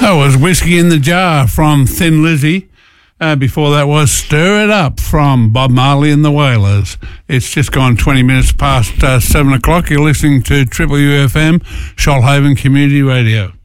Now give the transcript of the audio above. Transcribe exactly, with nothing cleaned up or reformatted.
That was Whiskey in the Jar from Thin Lizzy. Uh, before that was Stir It Up from Bob Marley and the Wailers. It's just gone twenty minutes past uh, seven o'clock. You're listening to Triple U F M, Shoalhaven Community Radio.